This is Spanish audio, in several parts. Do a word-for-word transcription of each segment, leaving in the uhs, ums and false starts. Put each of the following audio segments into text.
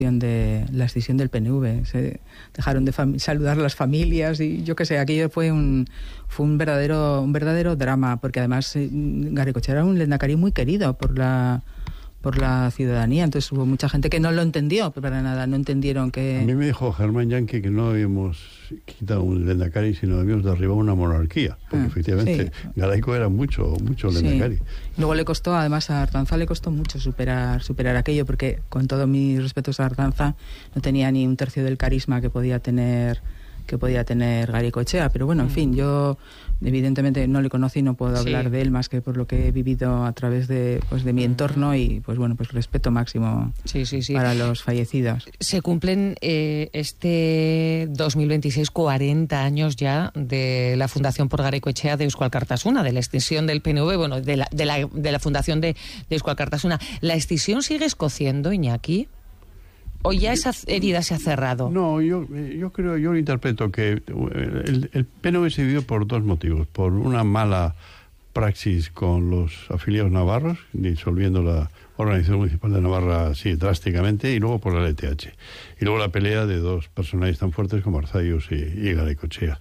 de la escisión del P N V. Se dejaron de fam- saludar a las familias y yo qué sé, aquello fue un fue un verdadero un verdadero drama, porque además eh, Garaikoetxea era un lehendakari muy querido por la por la ciudadanía, entonces hubo mucha gente que no lo entendió, para nada, no entendieron que... A mí me dijo Germán Yanqui que no habíamos quitado un lehendakari, sino habíamos derribado una monarquía, porque ah, efectivamente sí. Garaiko era mucho, mucho lehendakari. Sí. Luego le costó, además a Ardanza le costó mucho superar, superar aquello, porque con todos mis respetos a Ardanza no tenía ni un tercio del carisma que podía tener que podía tener Garaikoetxea, pero bueno, en mm. fin, yo evidentemente no le conocí y no puedo hablar sí. de él más que por lo que he vivido a través de, pues, de mi entorno y pues bueno, pues respeto máximo sí, sí, sí. para los fallecidos. Se cumplen eh, este dos mil veintiséis cuarenta años ya de la fundación por Garaikoetxea de Eusko Alkartasuna, de la extinción del P N V, bueno, de la, de la, de la fundación de, de Eusko Alkartasuna. ¿La extinción sigue escociendo, Iñaki? ¿O ya esa herida se ha cerrado? No, yo yo creo, yo lo interpreto que el, el P N V se dividió por dos motivos. Por una mala praxis con los afiliados navarros, disolviendo la Organización Municipal de Navarra así drásticamente, y luego por la L T H. Y luego la pelea de dos personajes tan fuertes como Arzallus y, y Garaikoetxea.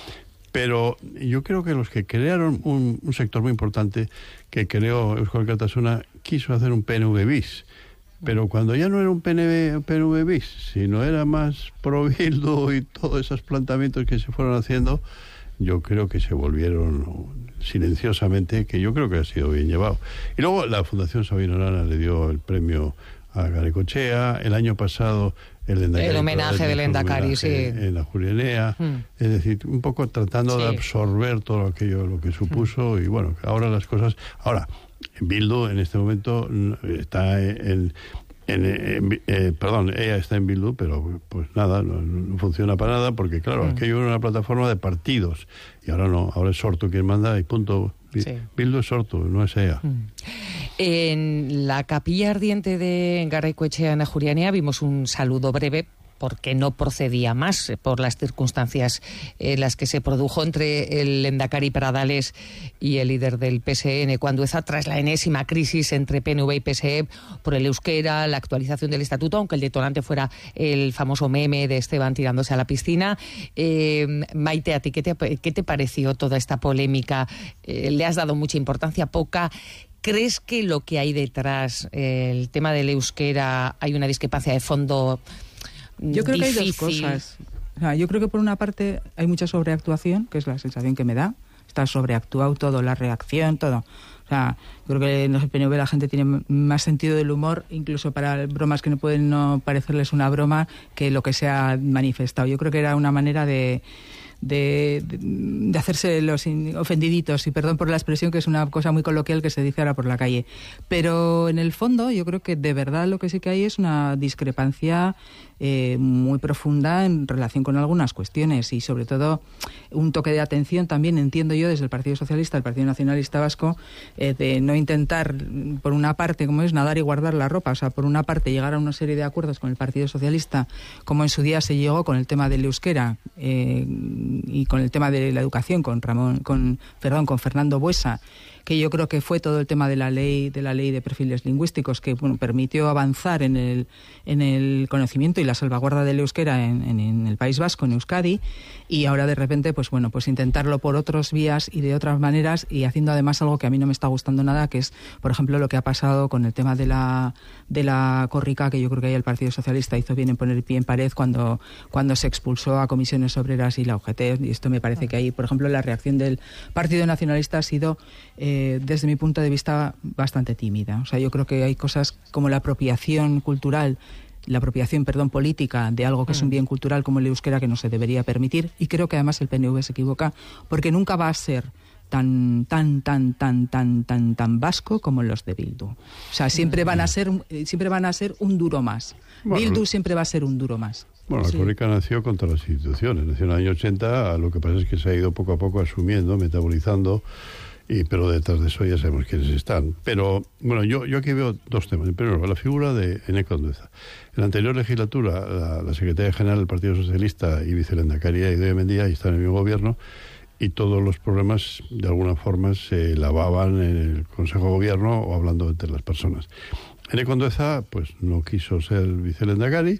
Pero yo creo que los que crearon un, un sector muy importante que creó Eusko Alkartasuna quiso hacer un P N V bis. Pero cuando ya no era un P N V bis, sino era más pro Bildu y todos esos planteamientos que se fueron haciendo, yo creo que se volvieron silenciosamente, que yo creo que ha sido bien llevado. Y luego la Fundación Sabino Arana le dio el premio a Garaikoetxea. El año pasado el, el homenaje del lehendakari, sí. En la Julianea. Mm. Es decir, un poco tratando sí. de absorber todo aquello lo que supuso. Mm. Y bueno, ahora las cosas... Ahora... Bildu en este momento está en, en, en eh, perdón, ella está en Bildu, pero pues nada, no, no funciona para nada, porque claro, mm. aquello era una plataforma de partidos y ahora no, ahora es Sortu quien manda y punto. Sí. Bildu es Sortu, no es ella. Mm. En la capilla ardiente de Garaikoetxea en Ajurianea vimos un saludo breve, porque no procedía más por las circunstancias en las que se produjo entre el lehendakari Pradales y el líder del P S N, cuando esa tras la enésima crisis entre P N V y P S E por el euskera, la actualización del estatuto, aunque el detonante fuera el famoso meme de Esteban tirándose a la piscina. Eh, Maite, ¿a ti qué te, qué te pareció toda esta polémica? Eh, ¿Le has dado mucha importancia, poca? ¿Crees que lo que hay detrás, eh, el tema del euskera, hay una discrepancia de fondo? Yo creo difícil. Que hay dos cosas. O sea, yo creo que por una parte hay mucha sobreactuación, que es la sensación que me da. Está sobreactuado todo, la reacción, todo. O sea, yo creo que en el P N V la gente tiene más sentido del humor, incluso para bromas que no pueden no parecerles una broma, que lo que se ha manifestado. Yo creo que era una manera de... De, de, de hacerse los ofendiditos, y perdón por la expresión, que es una cosa muy coloquial que se dice ahora por la calle, pero en el fondo yo creo que de verdad lo que sí que hay es una discrepancia eh, muy profunda en relación con algunas cuestiones, y sobre todo un toque de atención también, entiendo yo, desde el Partido Socialista, el Partido Nacionalista Vasco, eh, de no intentar, por una parte, como es nadar y guardar la ropa, o sea, por una parte llegar a una serie de acuerdos con el Partido Socialista, como en su día se llegó con el tema del euskera, eh, y con el tema de la educación con Ramón con perdón con Fernando Buesa, que yo creo que fue todo el tema de la ley de la ley de perfiles lingüísticos que bueno permitió avanzar en el en el conocimiento y la salvaguarda del euskera en, en, en el País Vasco, en Euskadi, y ahora de repente pues bueno pues intentarlo por otras vías y de otras maneras, y haciendo además algo que a mí no me está gustando nada, que es por ejemplo lo que ha pasado con el tema de la de la corrica, que yo creo que ahí el Partido Socialista hizo bien en poner el pie en pared cuando cuando se expulsó a Comisiones Obreras y la U G T, y esto me parece que ahí por ejemplo la reacción del Partido Nacionalista ha sido eh, desde mi punto de vista bastante tímida. O sea, yo creo que hay cosas como la apropiación cultural la apropiación, perdón, política de algo que mm. es un bien cultural como el euskera, que no se debería permitir, y creo que además el P N V se equivoca, porque nunca va a ser tan tan tan tan tan tan tan vasco como los de Bildu. O sea, siempre van a ser siempre van a ser un duro más. Bueno, Bildu siempre va a ser un duro más. Bueno, sí. La corrica nació contra las instituciones, nació en el año ochenta, lo que pasa es que se ha ido poco a poco asumiendo, metabolizando, y pero detrás de eso ya sabemos quiénes están. Pero, bueno, yo, yo aquí veo dos temas. Primero, la figura de Eneko Andueza. En la anterior legislatura, la, la secretaria general del Partido Socialista y vicelehendakaria Idoia Mendia, y está en el mismo gobierno, y todos los problemas, de alguna forma, se lavaban en el Consejo de Gobierno o hablando entre las personas. Ene Condueza pues no quiso ser vicelendakari